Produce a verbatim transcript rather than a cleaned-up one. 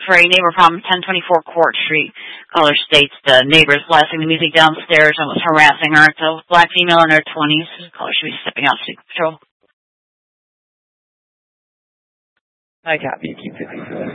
for a neighbor problem, ten twenty-four Court Street. Caller states the neighbor is blasting the music downstairs and was harassing her. It's a black female in her twenties. The caller should be stepping out to seek patrol. I copy. Keep fifty-four.